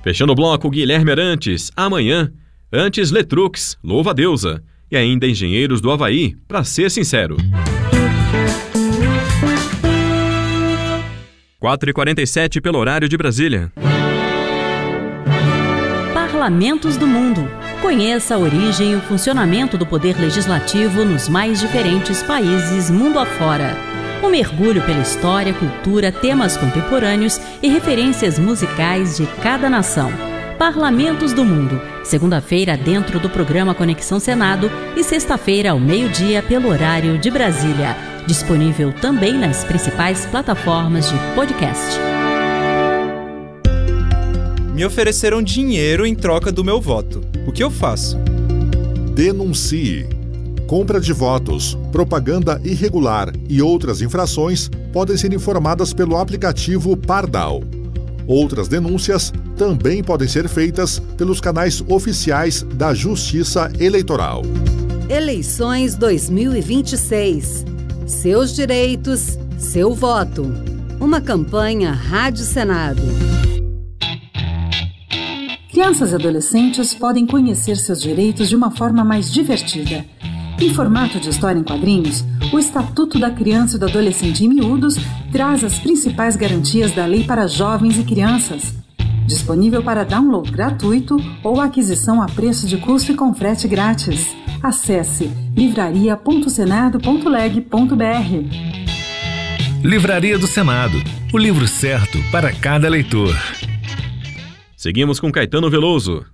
Fechando o bloco, Guilherme Arantes, Amanhã. Antes, Letrux, Louva a Deusa. E ainda Engenheiros do Havaí, Pra Ser Sincero. 4h47 pelo horário de Brasília. Parlamentos do Mundo. Conheça a origem e o funcionamento do poder legislativo nos mais diferentes países mundo afora. Um mergulho pela história, cultura, temas contemporâneos e referências musicais de cada nação. Parlamentos do Mundo, segunda-feira dentro do programa Conexão Senado e sexta-feira ao meio-dia pelo horário de Brasília. Disponível também nas principais plataformas de podcast. Me ofereceram dinheiro em troca do meu voto. O que eu faço? Denuncie. Compra de votos, propaganda irregular e outras infrações podem ser informadas pelo aplicativo Pardal. Outras denúncias também podem ser feitas pelos canais oficiais da Justiça Eleitoral. Eleições 2026. Seus direitos, seu voto. Uma campanha Rádio Senado. Crianças e adolescentes podem conhecer seus direitos de uma forma mais divertida. Em formato de história em quadrinhos, o Estatuto da Criança e do Adolescente em Miúdos traz as principais garantias da lei para jovens e crianças. Disponível para download gratuito ou aquisição a preço de custo e com frete grátis. Acesse livraria.senado.leg.br. Livraria do Senado, o livro certo para cada leitor. Seguimos com Caetano Veloso,